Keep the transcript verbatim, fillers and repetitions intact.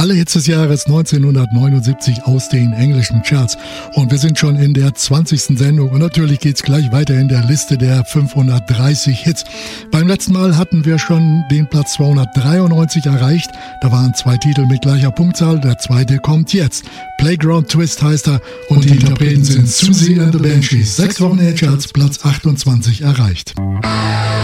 Alle Hits des Jahres neunzehnhundertneunundsiebzig aus den englischen Charts. Und wir sind schon in der zwanzigsten Sendung und natürlich geht's gleich weiter in der Liste der fünfhundertdreißig Hits. Beim letzten Mal hatten wir schon den Platz zweihundertdreiundneunzig erreicht. Da waren zwei Titel mit gleicher Punktzahl. Der zweite kommt jetzt. Playground Twist heißt er und, und die Interpreten sind Susie and the Banshees. Sechs Wochen in den Charts, Platz achtundzwanzig erreicht.